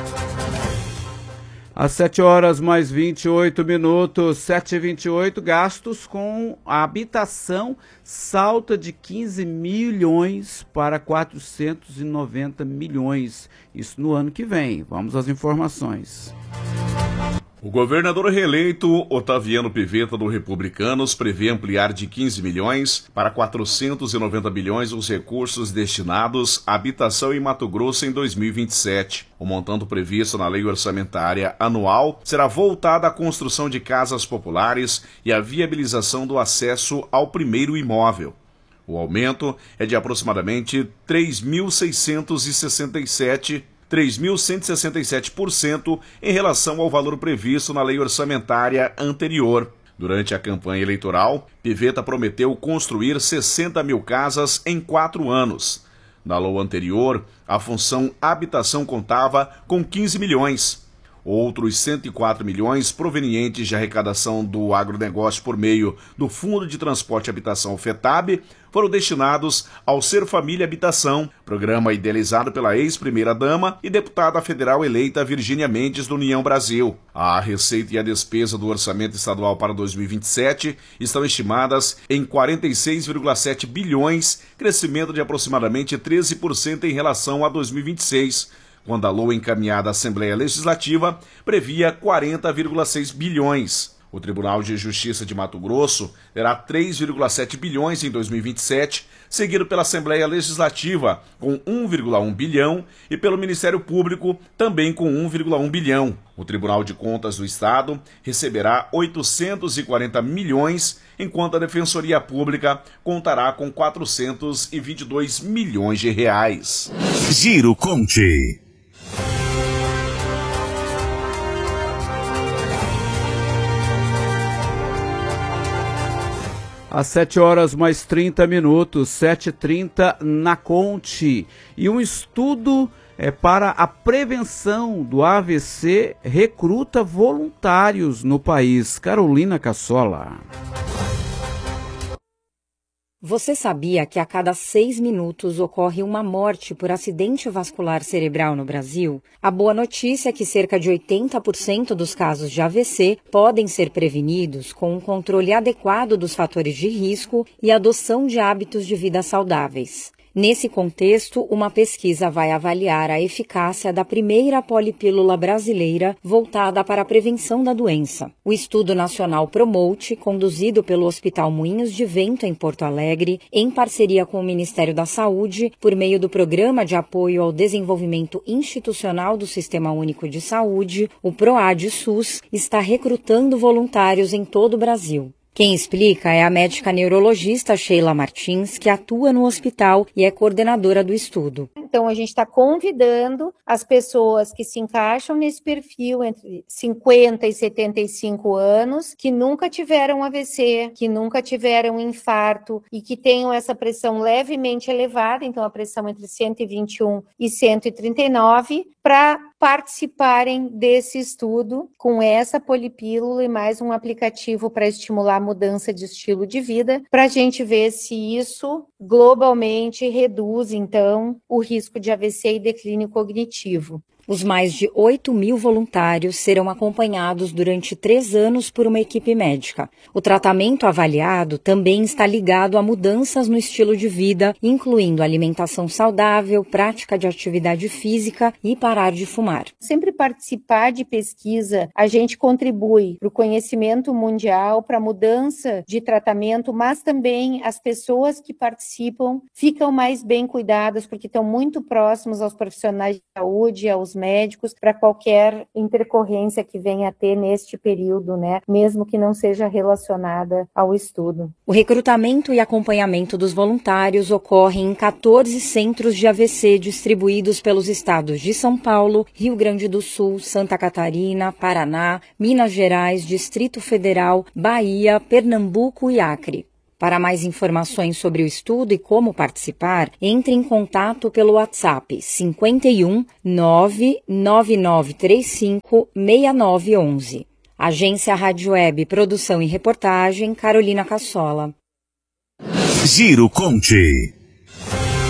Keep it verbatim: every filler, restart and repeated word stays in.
Às sete horas mais vinte e oito minutos, sete e vinte e oito, gastos com a habitação salta de quinze milhões para quatrocentos e noventa milhões. Isso no ano que vem. Vamos às informações. O governador reeleito Otaviano Pivetta do Republicanos prevê ampliar de quinze milhões para quatrocentos e noventa bilhões os recursos destinados à habitação em Mato Grosso em dois mil e vinte e sete. O montante previsto na lei orçamentária anual será voltado à construção de casas populares e à viabilização do acesso ao primeiro imóvel. O aumento é de aproximadamente três mil seiscentos e sessenta e sete três mil cento e sessenta e sete por cento em relação ao valor previsto na lei orçamentária anterior. Durante a campanha eleitoral, Pivetta prometeu construir sessenta mil casas em quatro anos. Na L O A anterior, a função habitação contava com quinze milhões. Outros cento e quatro milhões provenientes de arrecadação do agronegócio por meio do Fundo de Transporte e Habitação FETAB foram destinados ao Ser Família Habitação, programa idealizado pela ex-primeira-dama e deputada federal eleita Virgínia Mendes do União Brasil. A receita e a despesa do orçamento estadual para dois mil e vinte e sete estão estimadas em quarenta e seis vírgula sete bilhões, crescimento de aproximadamente treze por cento em relação a dois mil e vinte e seis. Quando a L O A encaminhada à Assembleia Legislativa previa quarenta vírgula seis bilhões. O Tribunal de Justiça de Mato Grosso terá três vírgula sete bilhões em dois mil e vinte e sete, seguido pela Assembleia Legislativa com um vírgula um bilhão e pelo Ministério Público também com um vírgula um bilhão. O Tribunal de Contas do Estado receberá oitocentos e quarenta milhões, enquanto a Defensoria Pública contará com quatrocentos e vinte e dois milhões de reais. Giro Conte. Às sete horas mais trinta minutos, sete e trinta na Conte. E um estudo é, para a prevenção do A V C recruta voluntários no país. Carolina Cassola. Você sabia que a cada seis minutos ocorre uma morte por acidente vascular cerebral no Brasil? A boa notícia é que cerca de oitenta por cento dos casos de A V C podem ser prevenidos com um controle adequado dos fatores de risco e adoção de hábitos de vida saudáveis. Nesse contexto, uma pesquisa vai avaliar a eficácia da primeira polipílula brasileira voltada para a prevenção da doença. O Estudo Nacional Promote, conduzido pelo Hospital Moinhos de Vento em Porto Alegre, em parceria com o Ministério da Saúde, por meio do Programa de Apoio ao Desenvolvimento Institucional do Sistema Único de Saúde, o PROAD-SUS, está recrutando voluntários em todo o Brasil. Quem explica é a médica neurologista Sheila Martins, que atua no hospital e é coordenadora do estudo. Então, a gente está convidando as pessoas que se encaixam nesse perfil entre cinquenta e setenta e cinco anos, que nunca tiveram A V C, que nunca tiveram infarto e que tenham essa pressão levemente elevada, então a pressão entre cento e vinte e um e cento e trinta e nove, para participarem desse estudo com essa polipílula e mais um aplicativo para estimular a mudança de estilo de vida, para a gente ver se isso globalmente reduz, então, o risco de A V C e declínio cognitivo. Os mais de oito mil voluntários serão acompanhados durante três anos por uma equipe médica. O tratamento avaliado também está ligado a mudanças no estilo de vida, incluindo alimentação saudável, prática de atividade física e parar de fumar. Sempre participar de pesquisa, a gente contribui para o conhecimento mundial, para a mudança de tratamento, mas também as pessoas que participam ficam mais bem cuidadas, porque estão muito próximos aos profissionais de saúde, aos médicos, para qualquer intercorrência que venha a ter neste período, né? Mesmo que não seja relacionada ao estudo. O recrutamento e acompanhamento dos voluntários ocorre em quatorze centros de A V C distribuídos pelos estados de São Paulo, Rio Grande do Sul, Santa Catarina, Paraná, Minas Gerais, Distrito Federal, Bahia, Pernambuco e Acre. Para mais informações sobre o estudo e como participar, entre em contato pelo WhatsApp cinco um nove nove nove três cinco seis nove um um. Agência Rádio Web, produção e reportagem, Carolina Cassola. Giro Conte.